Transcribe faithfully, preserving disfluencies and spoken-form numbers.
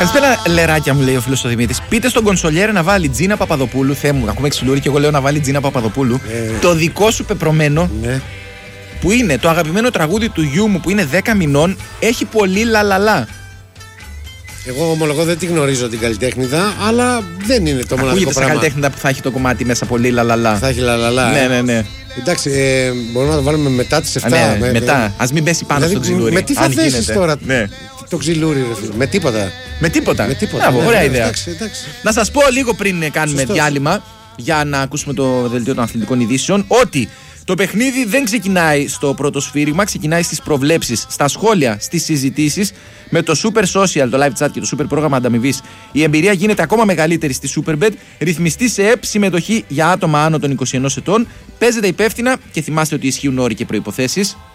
Καλησπέρα, λεράκια μου, λέει ο φίλος ο Δημήτρης. Πείτε στον κονσολιέρ να βάλει Τζίνα Παπαδοπούλου. Θεέ μου, ακούμε ξυλούρι και εγώ λέω να βάλει Τζίνα Παπαδοπούλου. Ε, το δικό σου πεπρωμένο. Ναι. Που είναι το αγαπημένο τραγούδι του γιού μου που είναι δέκα μηνών. Έχει πολύ λαλαλά. Εγώ ομολογώ δεν τη γνωρίζω την καλλιτέχνηδα, αλλά δεν είναι το μοναδικό πράγμα. Ακούγεται σε καλλιτέχνηδα που θα έχει το κομμάτι μέσα πολύ λαλαλά. Θα έχει λαλαλά. Ναι, ναι, ναι. Εντάξει, ε, μπορούμε να το βάλουμε μετά τις εφτά. Ναι, με, μετά. Ας μην πέσει πάνω δηλαδή, στο ξυλούρι. Με τι θα θέσεις τώρα ναι. το ξυλούρι, ρε φίλε. Με τίποτα. Με τίποτα. Με τίποτα. Ναι, ωραία ναι, ιδέα. Εντάξει, εντάξει. Να σας πω λίγο πριν κάνουμε Σωστός. διάλειμμα για να ακούσουμε το δελτίο των αθλητικών ειδήσεων ότι το παιχνίδι δεν ξεκινάει στο πρώτο σφύριγμα, ξεκινάει στις προβλέψεις, στα σχόλια, στις συζητήσεις. Με το Super Social, το live chat και το Super πρόγραμμα ανταμοιβής, η εμπειρία γίνεται ακόμα μεγαλύτερη στη Superbet. Ρυθμιστή σε ΕΠ, συμμετοχή για άτομα άνω των είκοσι ενός ετών. Παίζετε υπεύθυνα και θυμάστε ότι ισχύουν όροι και προϋποθέσεις.